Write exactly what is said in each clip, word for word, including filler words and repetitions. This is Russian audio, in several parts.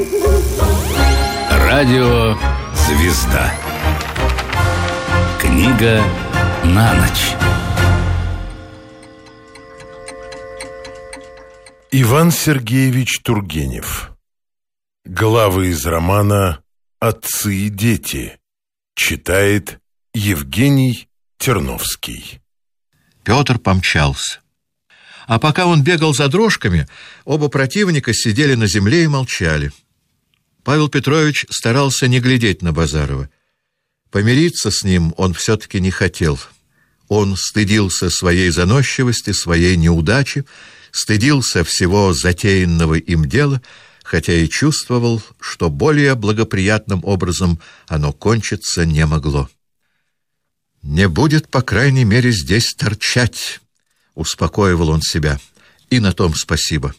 Радио «Звезда». Книга на ночь. Иван Сергеевич Тургенев. Главы из романа «Отцы и дети». Читает Евгений Терновский. Петр помчался. А пока он бегал за дрожками, оба противника сидели на земле и молчали. Павел Петрович старался не глядеть на Базарова. Помириться с ним он все-таки не хотел. Он стыдился своей заносчивости, своей неудачи, стыдился всего затеянного им дела, хотя и чувствовал, что более благоприятным образом оно кончиться не могло. «Не будет, по крайней мере, здесь торчать», — успокоивал он себя, — «и на том спасибо».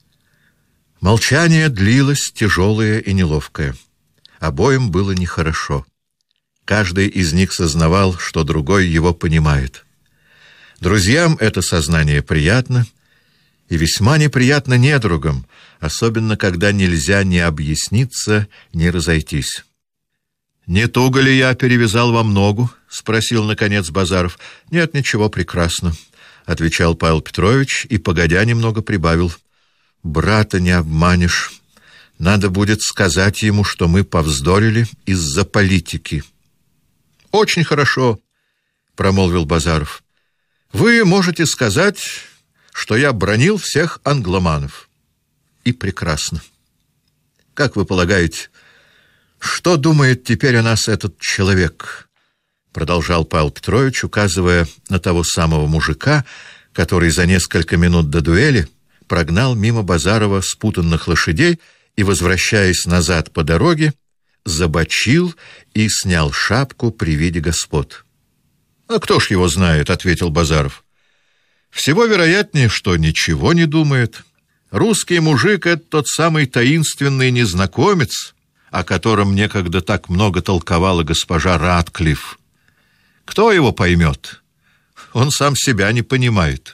Молчание длилось, тяжелое и неловкое. Обоим было нехорошо. Каждый из них сознавал, что другой его понимает. Друзьям это сознание приятно, и весьма неприятно недругам, особенно когда нельзя ни объясниться, ни разойтись. «Не туго ли я перевязал вам ногу?» — спросил, наконец, Базаров. «Нет, ничего, прекрасно», — отвечал Павел Петрович и, погодя, немного прибавил. «Брата не обманешь. Надо будет сказать ему, что мы повздорили из-за политики». «Очень хорошо», — промолвил Базаров. «Вы можете сказать, что я бранил всех англоманов. И прекрасно. Как вы полагаете, что думает теперь о нас этот человек?» Продолжал Павел Петрович, указывая на того самого мужика, который за несколько минут до дуэли прогнал мимо Базарова спутанных лошадей и, возвращаясь назад по дороге, забочил и снял шапку при виде господ. «А кто ж его знает?» — ответил Базаров. «Всего вероятнее, что ничего не думает. Русский мужик — это тот самый таинственный незнакомец, о котором некогда так много толковала госпожа Ратклифф. Кто его поймет? Он сам себя не понимает».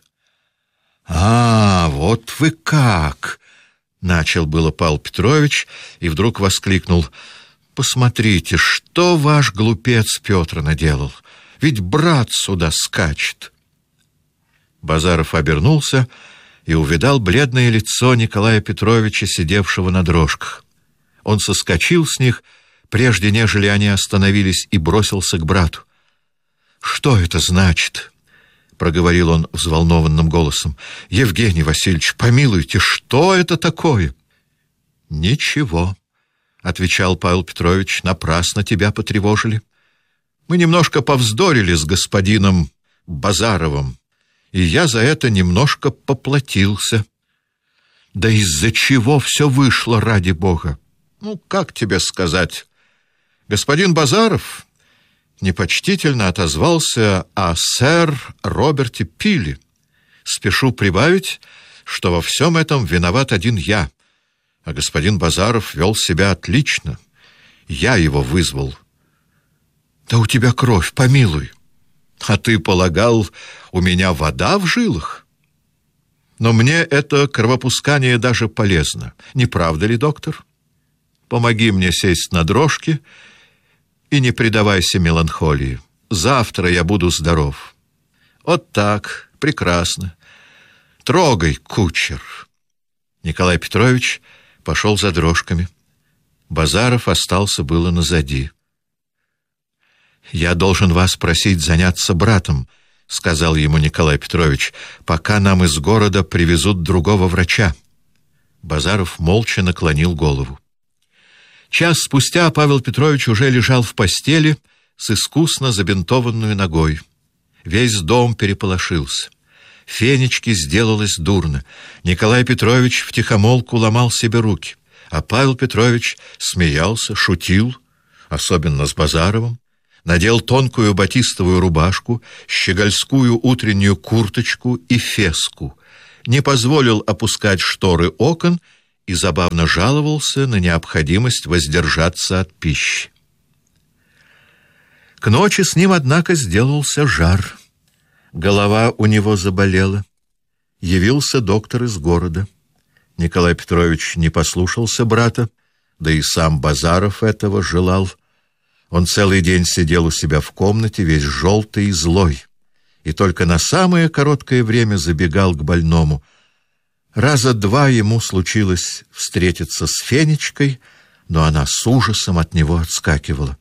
«А, вот вы как!» — начал было Павел Петрович и вдруг воскликнул. «Посмотрите, что ваш глупец Петр наделал! Ведь брат сюда скачет!» Базаров обернулся и увидал бледное лицо Николая Петровича, сидевшего на дрожках. Он соскочил с них, прежде нежели они остановились, и бросился к брату. «Что это значит?» — проговорил он взволнованным голосом. «Евгений Васильевич, помилуйте, что это такое?» «Ничего», — отвечал Павел Петрович, — «напрасно тебя потревожили. Мы немножко повздорили с господином Базаровым, и я за это немножко поплатился». «Да из-за чего все вышло, ради бога?» «Ну, как тебе сказать? Господин Базаров непочтительно отозвался о сэр Роберте Пиле. Спешу прибавить, что во всем этом виноват один я, а господин Базаров вел себя отлично. Я его вызвал». «Да у тебя кровь, помилуй. А ты полагал, у меня вода в жилах? Но мне это кровопускание даже полезно. Не правда ли, доктор? Помоги мне сесть на дрожки и не предавайся меланхолии. Завтра я буду здоров». «Вот так, прекрасно. Трогай, кучер». Николай Петрович пошел за дрожками. Базаров остался было назади. «Я должен вас просить заняться братом», — сказал ему Николай Петрович, — «пока нам из города привезут другого врача». Базаров молча наклонил голову. Час спустя Павел Петрович уже лежал в постели с искусно забинтованной ногой. Весь дом переполошился. Фенечке сделалось дурно. Николай Петрович втихомолку ломал себе руки, а Павел Петрович смеялся, шутил, особенно с Базаровым, надел тонкую батистовую рубашку, щегольскую утреннюю курточку и феску, не позволил опускать шторы окон и забавно жаловался на необходимость воздержаться от пищи. К ночи с ним, однако, сделался жар. Голова у него заболела. Явился доктор из города. Николай Петрович не послушался брата, да и сам Базаров этого желал. Он целый день сидел у себя в комнате, весь желтый и злой, и только на самое короткое время забегал к больному. Раза два ему случилось встретиться с Фенечкой, но она с ужасом от него отскакивала.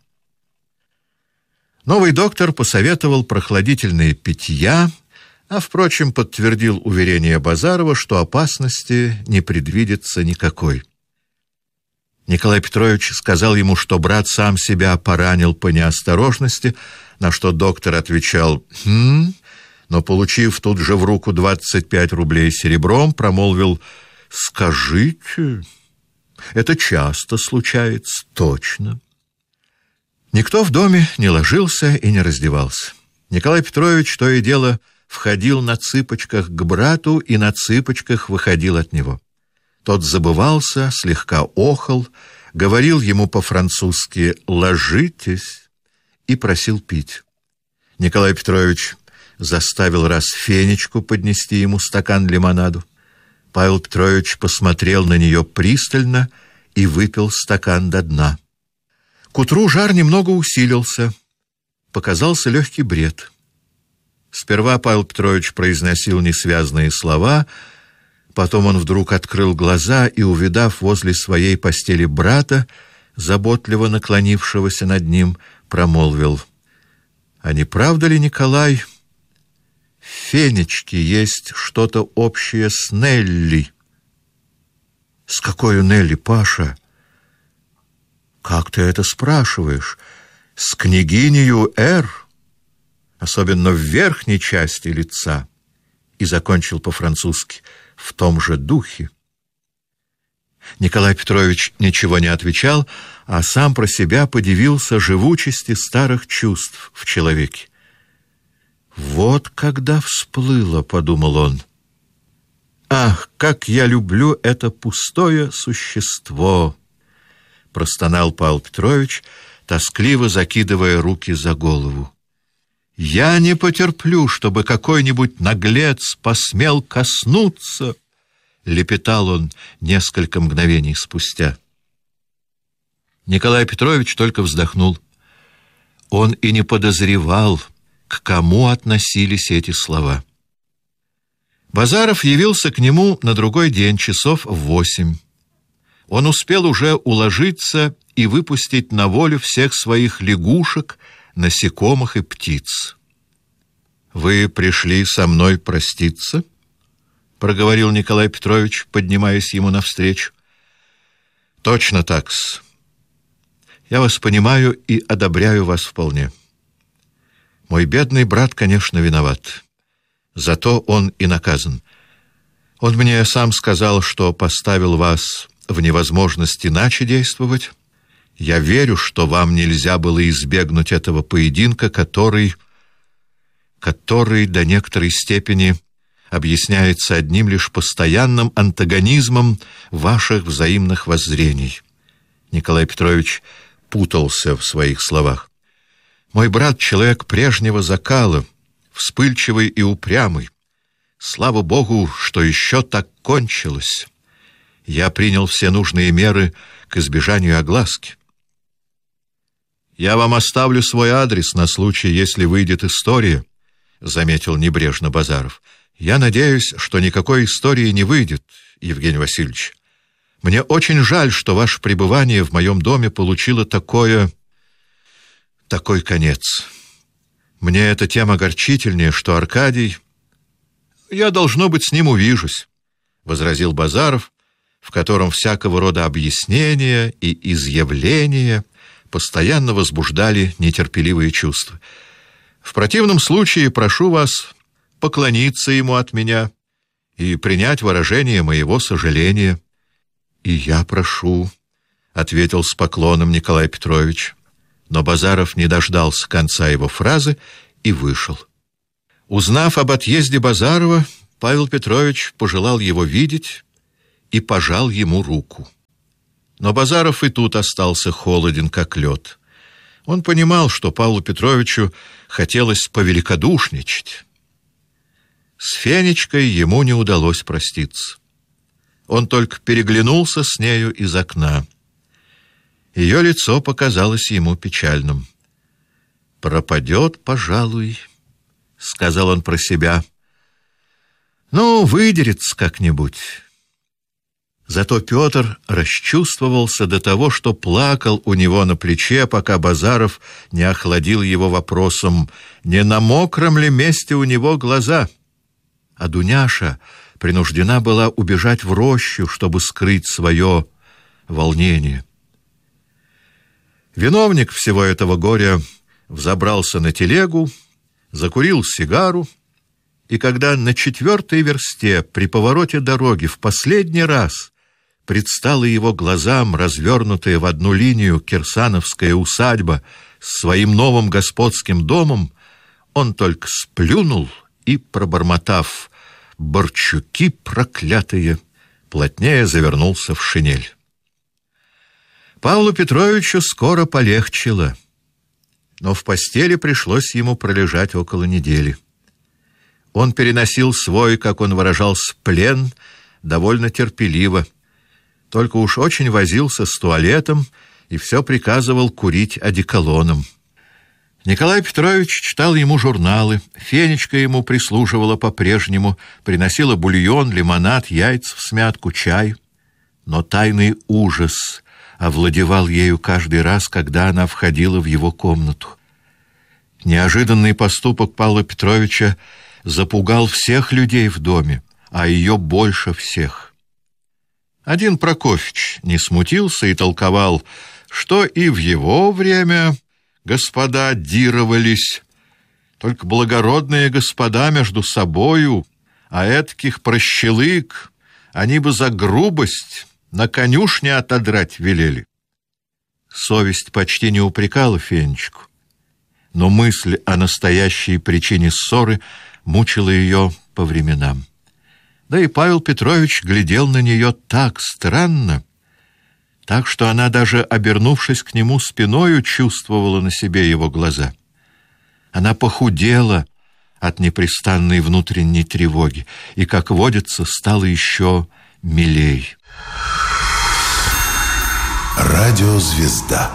Новый доктор посоветовал прохладительные питья, а, впрочем, подтвердил уверение Базарова, что опасности не предвидится никакой. Николай Петрович сказал ему, что брат сам себя поранил по неосторожности, на что доктор отвечал «Хм», но, получив тут же в руку двадцать пять рублей серебром, промолвил «Скажите, это часто случается, точно». Никто в доме не ложился и не раздевался. Николай Петрович то и дело входил на цыпочках к брату и на цыпочках выходил от него. Тот забывался, слегка охал, говорил ему по-французски «ложитесь» и просил пить. Николай Петрович заставил раз Фенечку поднести ему стакан лимонаду. Павел Петрович посмотрел на нее пристально и выпил стакан до дна. К утру жар немного усилился, показался легкий бред. Сперва Павел Петрович произносил несвязные слова, потом он вдруг открыл глаза и, увидав возле своей постели брата, заботливо наклонившегося над ним, промолвил: «А не правда ли, Николай, в Фенечке есть что-то общее с Нелли?» «С какой Нелли, Паша?» «Как ты это спрашиваешь? С княгинею Р, особенно в верхней части лица». И закончил по-французски: «В том же духе». Николай Петрович ничего не отвечал, а сам про себя подивился живучести старых чувств в человеке. «Вот когда всплыло», — подумал он. «Ах, как я люблю это пустое существо!» Простонал Павел Петрович, тоскливо закидывая руки за голову. «Я не потерплю, чтобы какой-нибудь наглец посмел коснуться», — лепетал он несколько мгновений спустя. Николай Петрович только вздохнул. Он и не подозревал, к кому относились эти слова. Базаров явился к нему на другой день, часов в восемь. Он успел уже уложиться и выпустить на волю всех своих лягушек, насекомых и птиц. «Вы пришли со мной проститься?» — проговорил Николай Петрович, поднимаясь ему навстречу. «Точно так-с. Я вас понимаю и одобряю вас вполне. Мой бедный брат, конечно, виноват. Зато он и наказан. Он мне сам сказал, что поставил вас в невозможность иначе действовать. Я верю, что вам нельзя было избегнуть этого поединка, который, который до некоторой степени объясняется одним лишь постоянным антагонизмом ваших взаимных воззрений». Николай Петрович путался в своих словах. «Мой брат — человек прежнего закала, вспыльчивый и упрямый. Слава Богу, что еще так кончилось. Я принял все нужные меры к избежанию огласки. «Я вам оставлю свой адрес на случай, если выйдет история», — заметил небрежно Базаров. «Я надеюсь, что никакой истории не выйдет, Евгений Васильевич. Мне очень жаль, что ваше пребывание в моем доме получило такое... такой конец. Мне это тем огорчительнее, что Аркадий... Я, должно быть, с ним увижусь», — возразил Базаров, в котором всякого рода объяснения и изъявления постоянно возбуждали нетерпеливые чувства. «В противном случае прошу вас поклониться ему от меня и принять выражение моего сожаления». «И я прошу», — ответил с поклоном Николай Петрович. Но Базаров не дождался конца его фразы и вышел. Узнав об отъезде Базарова, Павел Петрович пожелал его видеть и пожал ему руку. Но Базаров и тут остался холоден, как лед. Он понимал, что Павлу Петровичу хотелось повеликодушничать. С Фенечкой ему не удалось проститься. Он только переглянулся с нею из окна. Ее лицо показалось ему печальным. «Пропадет, пожалуй», — сказал он про себя. «Ну, выдерется как-нибудь». Зато Петр расчувствовался до того, что плакал у него на плече, пока Базаров не охладил его вопросом, не на мокром ли месте у него глаза. А Дуняша принуждена была убежать в рощу, чтобы скрыть свое волнение. Виновник всего этого горя взобрался на телегу, закурил сигару, и когда на четвертой версте при повороте дороги в последний раз предстала его глазам развернутая в одну линию кирсановская усадьба с своим новым господским домом, он только сплюнул и, пробормотав «Борчуки проклятые!», плотнее завернулся в шинель. Павлу Петровичу скоро полегчало, но в постели пришлось ему пролежать около недели. Он переносил свой, как он выражался, плен довольно терпеливо, только уж очень возился с туалетом и все приказывал курить одеколоном. Николай Петрович читал ему журналы, Фенечка ему прислуживала по-прежнему, приносила бульон, лимонад, яйца в смятку, чай. Но тайный ужас овладевал ею каждый раз, когда она входила в его комнату. Неожиданный поступок Павла Петровича запугал всех людей в доме, а ее больше всех. Один Прокофьич не смутился и толковал, что и в его время господа дировались, только благородные господа между собою, а этких прощелык они бы за грубость на конюшне отодрать велели. Совесть почти не упрекала Фенечку, но мысль о настоящей причине ссоры мучила ее по временам. Да и Павел Петрович глядел на нее так странно, так что она, даже обернувшись к нему спиною, чувствовала на себе его глаза. Она похудела от непрестанной внутренней тревоги и, как водится, стала еще милей. Радиозвезда.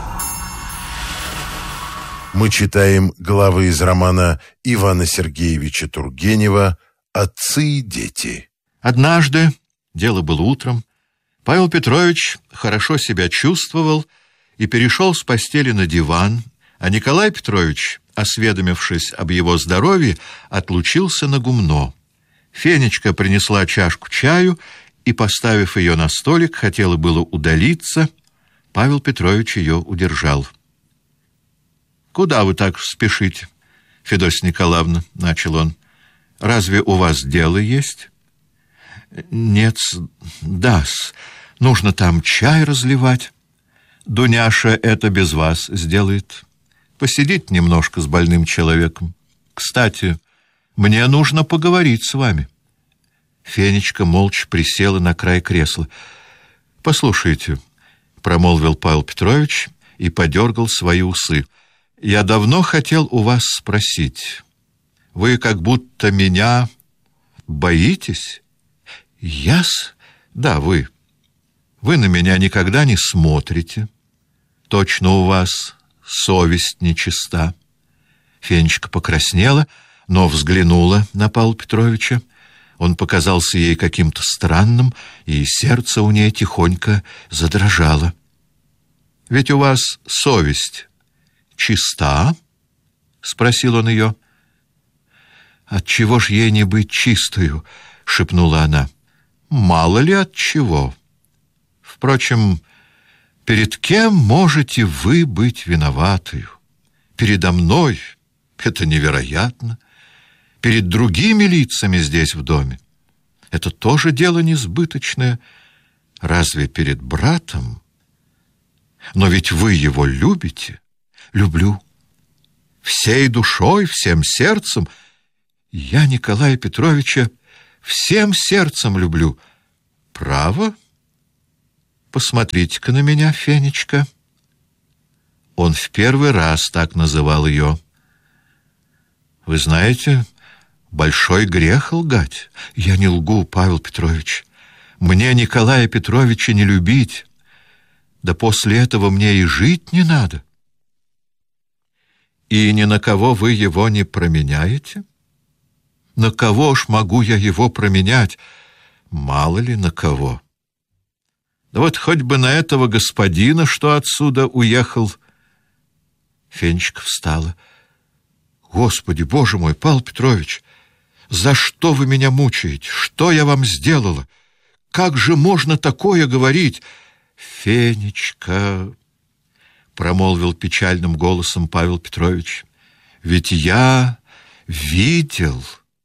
Мы читаем главы из романа Ивана Сергеевича Тургенева «Отцы и дети». Однажды, дело было утром, Павел Петрович хорошо себя чувствовал и перешел с постели на диван, а Николай Петрович, осведомившись об его здоровье, отлучился на гумно. Фенечка принесла чашку чаю и, поставив ее на столик, хотела было удалиться. Павел Петрович ее удержал. «Куда вы так спешите, Федосья Николаевна?» — начал он. «Разве у вас дело есть?» «Нет, да-с, нужно там чай разливать. Дуняша это без вас сделает. Посидите немножко с больным человеком. Кстати, мне нужно поговорить с вами». Фенечка молча присела на край кресла. «Послушайте», — промолвил Павел Петрович и подергал свои усы, — «я давно хотел у вас спросить. Вы как будто меня боитесь?» «Я-с? Да, вы. Вы на меня никогда не смотрите. Точно у вас совесть нечиста». Фенечка покраснела, но взглянула на Павла Петровича. Он показался ей каким-то странным, и сердце у ней тихонько задрожало. «Ведь у вас совесть чиста?» — спросил он ее. «Отчего ж ей не быть чистою?» — шепнула она. «Мало ли от чего. Впрочем, перед кем можете вы быть виноватою? Передо мной это невероятно. Перед другими лицами здесь в доме это тоже дело несбыточное. Разве перед братом? Но ведь вы его любите». «Люблю. Всей душой, всем сердцем. Я Николая Петровича всем сердцем люблю». «Право? Посмотрите-ка на меня, Фенечка». Он в первый раз так называл ее. «Вы знаете, большой грех лгать». «Я не лгу, Павел Петрович. Мне Николая Петровича не любить. Да после этого мне и жить не надо. И ни на кого вы его не променяете? На кого ж могу я его променять? Мало ли на кого. Да вот хоть бы на этого господина, что отсюда уехал. Фенечка встала. Господи, Боже мой, Павел Петрович, за что вы меня мучаете? Что я вам сделала? Как же можно такое говорить? Фенечка, промолвил печальным голосом Павел Петрович, ведь я видел.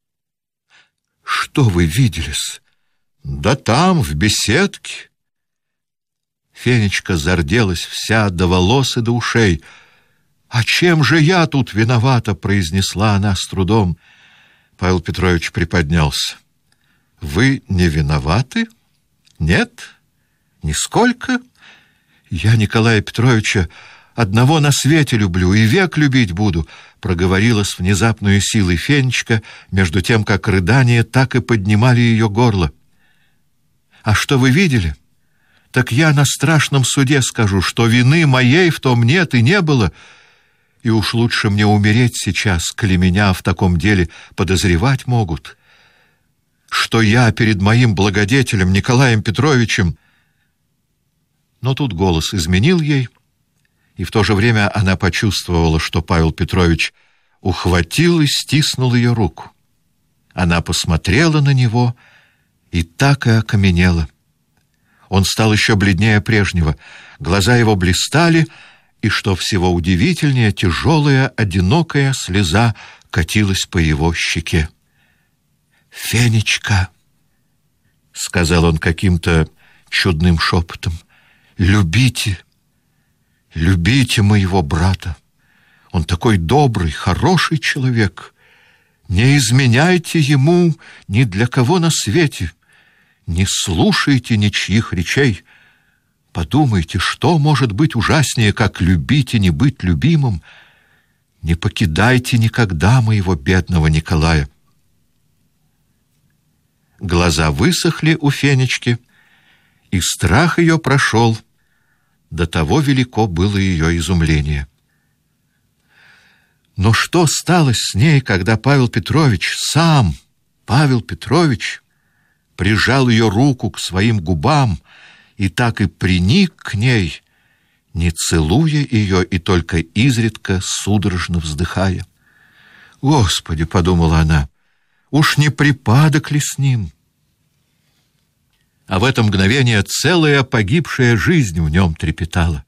Что вы виделись? Да там, в беседке. Фенечка зарделась вся до волос и до ушей. «А чем же я тут виновата?» — произнесла она с трудом. Павел Петрович приподнялся. «Вы не виноваты? Нет? Нисколько? Я Николая Петровича одного на свете люблю и век любить буду», — проговорила с внезапной силой Фенечка, между тем, как рыдания так и поднимали ее горло. «А что вы видели? Так я на страшном суде скажу, что вины моей в том нет и не было, и уж лучше мне умереть сейчас, коли меня в таком деле подозревать могут, что я перед моим благодетелем Николаем Петровичем». Но тут голос изменил ей, и в то же время она почувствовала, что Павел Петрович ухватил и стиснул ее руку. Она посмотрела на него и так и окаменела. Он стал еще бледнее прежнего, глаза его блистали, и, что всего удивительнее, тяжелая, одинокая слеза катилась по его щеке. «Фенечка», — сказал он каким-то чудным шепотом, — «любите, любите моего брата. Он такой добрый, хороший человек. Не изменяйте ему ни для кого на свете. Не слушайте ничьих речей. Подумайте, что может быть ужаснее, как любить и не быть любимым. Не покидайте никогда моего бедного Николая». Глаза высохли у Фенечки, и страх ее прошел. До того велико было ее изумление. Но что стало с ней, когда Павел Петрович, сам Павел Петрович, прижал ее руку к своим губам и так и приник к ней, не целуя ее и только изредка судорожно вздыхая? «Господи!» — подумала она, — «уж не припадок ли с ним?» А в это мгновение целая погибшая жизнь в нем трепетала.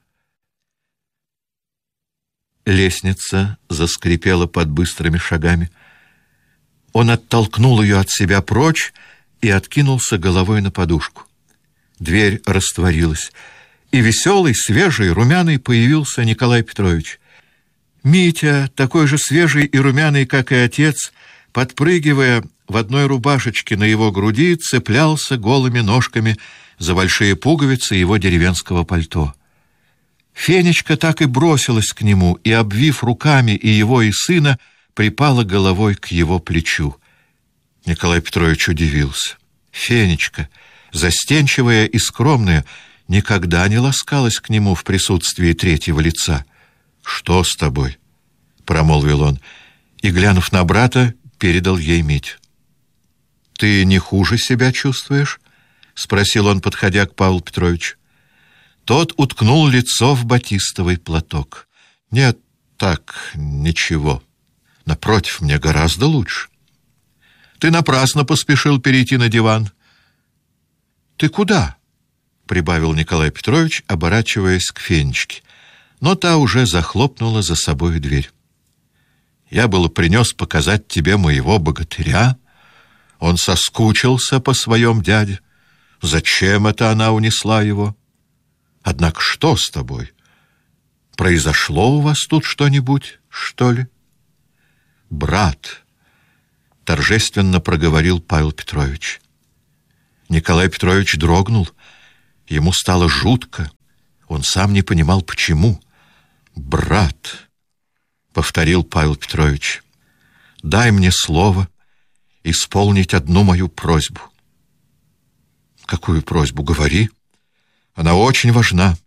Лестница заскрипела под быстрыми шагами. Он оттолкнул ее от себя прочь и откинулся головой на подушку. Дверь растворилась, и веселый, свежий, румяный появился Николай Петрович. Митя, такой же свежий и румяный, как и отец, подпрыгивая в одной рубашечке на его груди, цеплялся голыми ножками за большие пуговицы его деревенского пальто. Фенечка так и бросилась к нему и, обвив руками и его, и сына, припала головой к его плечу. Николай Петрович удивился. Фенечка, застенчивая и скромная, никогда не ласкалась к нему в присутствии третьего лица. «Что с тобой?» — промолвил он, и, глянув на брата, передал ей Мить. «Ты не хуже себя чувствуешь?» — спросил он, подходя к Павлу Петровичу. Тот уткнул лицо в батистовый платок. «Нет, так, ничего. Напротив, мне гораздо лучше». «Ты напрасно поспешил перейти на диван». «Ты куда?» — прибавил Николай Петрович, оборачиваясь к Фенечке. Но та уже захлопнула за собой дверь. «Я было принес показать тебе моего богатыря. Он соскучился по своем дяде. Зачем это она унесла его? Однако что с тобой? Произошло у вас тут что-нибудь, что ли?» «Брат», — торжественно проговорил Павел Петрович. Николай Петрович дрогнул. Ему стало жутко. Он сам не понимал, почему. «Брат», — повторил Павел Петрович, — «дай мне слово исполнить одну мою просьбу». «Какую просьбу? Говори. Она очень важна».